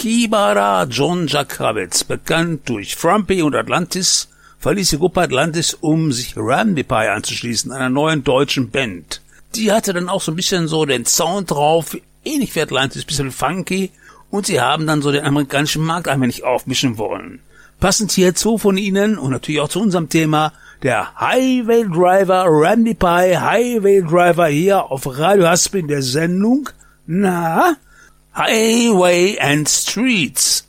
Kibara John Jack Kravitz, bekannt durch Frumpy und Atlantis, verließ die Gruppe Atlantis, um sich Randy Pie anzuschließen, einer neuen deutschen Band. Die hatte dann auch so ein bisschen so den Sound drauf, ähnlich wie Atlantis, bisschen funky, und sie haben dann so den amerikanischen Markt ein wenig aufmischen wollen. Passend hierzu von ihnen und natürlich auch zu unserem Thema der Highway Driver Randy Pie, Highway Driver hier auf Radio Hasp in der Sendung, Highway and Streets.